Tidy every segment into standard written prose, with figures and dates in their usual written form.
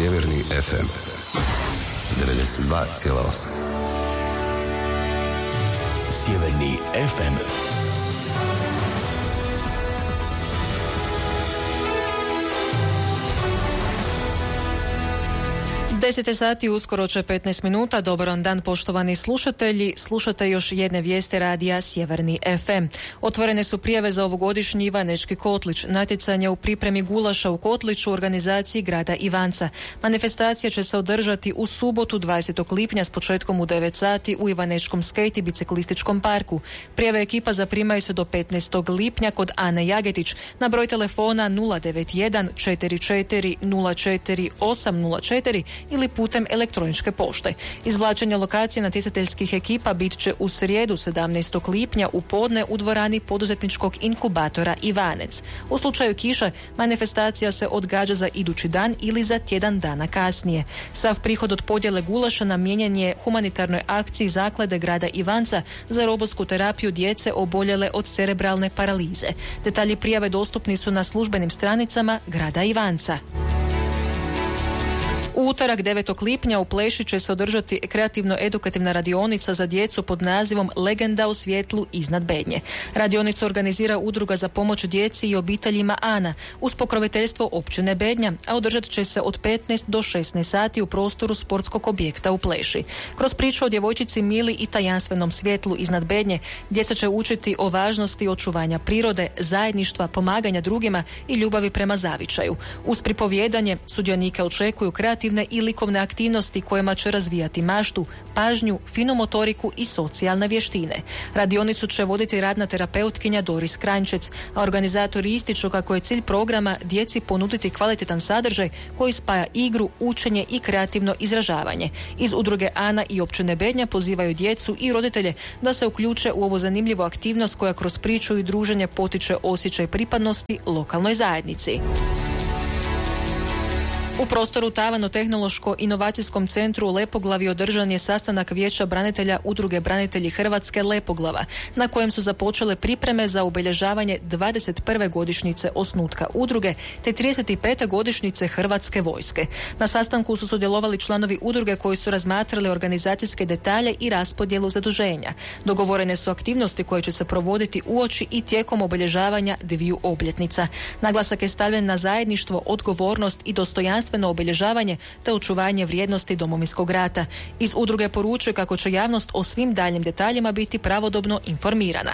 Sjeverni FM 92,8. Sjeverni FM. Deset sati, uskoro će 15 minuta. Dobar vam dan, poštovani slušatelji. Slušate još jedne vijesti radija Sjeverni FM. Otvorene su prijave za ovogodišnji Ivanečki Kotlić, natjecanje u pripremi gulaša u Kotliću u organizaciji grada Ivanca. Manifestacija će se održati u subotu 20. lipnja s početkom u 9 sati u Ivanečkom skejt i biciklističkom parku. Prijave ekipa zaprimaju se do 15. lipnja kod Ane Jagetić na broj telefona 091 44 04 804 ili putem elektroničke pošte. Izvlačenje lokacije natjecateljskih ekipa bit će u srijedu 17. lipnja u podne u dvorani poduzetničkog inkubatora Ivanec. U slučaju kiše, manifestacija se odgađa za idući dan ili za tjedan dana kasnije. Sav prihod od podjele gulaša namijenjen je humanitarnoj akciji zaklade grada Ivanca za robotsku terapiju djece oboljele od cerebralne paralize. Detalji prijave dostupni su na službenim stranicama grada Ivanca. U utorak 9. lipnja u Pleši će se održati kreativno-edukativna radionica za djecu pod nazivom Legenda u svjetlu iznad Bednje. Radionicu organizira Udruga za pomoć djeci i obiteljima Ana uz pokroviteljstvo općine Bednja, a održat će se od 15 do 16 sati u prostoru sportskog objekta u Pleši. Kroz priču o djevojčici Mili i tajanstvenom svjetlu iznad Bednje, djeca će učiti o važnosti očuvanja prirode, zajedništva, pomaganja drugima i ljubavi prema zavičaju. Uz pripovijedanje sudionike očekuju kreativne i likovne aktivnosti kojima će razvijati maštu, pažnju, finu motoriku i socijalne vještine. Radionicu će voditi radna terapeutkinja Doris Kranjčec, a organizatori ističu kako je cilj programa djeci ponuditi kvalitetan sadržaj koji spaja igru, učenje i kreativno izražavanje. Iz Udruge Ana i općine Bednja pozivaju djecu i roditelje da se uključe u ovu zanimljivu aktivnost koja kroz priču i druženje potiče osjećaj pripadnosti lokalnoj zajednici. U prostoru Tavano-tehnološko-inovacijskom centru u Lepoglavi održan je sastanak Vijeća branitelja Udruge branitelji Hrvatske Lepoglava, na kojem su započele pripreme za obilježavanje 21. godišnjice osnutka udruge te 35. godišnjice Hrvatske vojske. Na sastanku su sudjelovali članovi udruge koji su razmatrali organizacijske detalje i raspodjelu zaduženja. Dogovorene su aktivnosti koje će se provoditi uoči i tijekom obilježavanja dviju obljetnica. Naglasak je stavljen na zajedništvo, odgovornost i dostojanstvo obilježavanje te očuvanje vrijednosti Domovinskog rata. Iz udruge poručuje kako će javnost o svim daljnjim detaljima biti pravodobno informirana.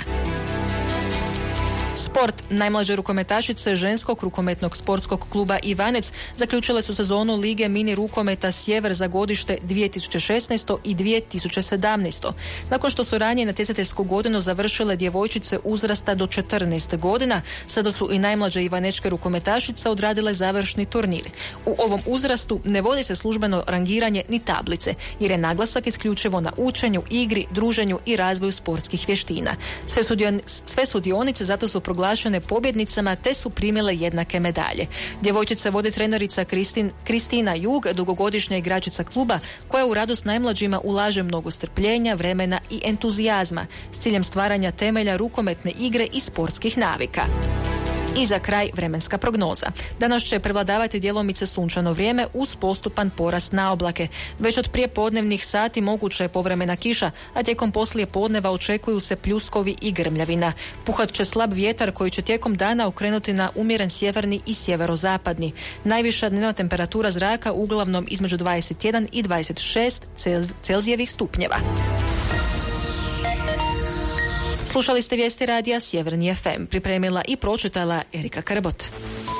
Sport. Najmlađe rukometašice ženskog rukometnog sportskog kluba Ivanec zaključile su sezonu Lige mini rukometa Sjever za godište 2016. i 2017. Nakon što su ranije natjecateljsku godinu završile djevojčice uzrasta do 14 godina, sada su i najmlađe ivanečke rukometašice odradile završni turnir. U ovom uzrastu ne vodi se službeno rangiranje ni tablice, jer je naglasak isključivo na učenju, igri, druženju i razvoju sportskih vještina. Sve sudionice zato su proglašene pobjednicama te su primile jednake medalje. Djevojčice vodi trenerica Kristina Jug, dugogodišnja igračica kluba koja u radu s najmlađima ulaže mnogo strpljenja, vremena i entuzijazma s ciljem stvaranja temelja rukometne igre i sportskih navika. I za kraj vremenska prognoza. Danas će prevladavati djelomice sunčano vrijeme uz postupan porast na oblake. Već od prijepodnevnih sati moguća je povremena kiša, a tijekom poslije podneva očekuju se pljuskovi i grmljavina. Puhat će slab vjetar koji će tijekom dana okrenuti na umjeren sjeverni i sjeverozapadni. Najviša dnevna temperatura zraka uglavnom između 21 i 26 Celzijevih stupnjeva. Slušali ste vijesti radija Sjeverni FM. Pripremila i pročitala Erika Krbot.